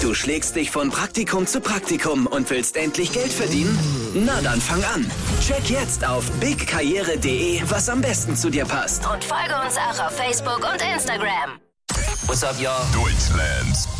Du schlägst dich von Praktikum zu Praktikum und willst endlich Geld verdienen? Na dann fang an. Check jetzt auf bigkarriere.de, was am besten zu dir passt. Und folge uns auch auf Facebook und Instagram. What's up, y'all? Deutschlands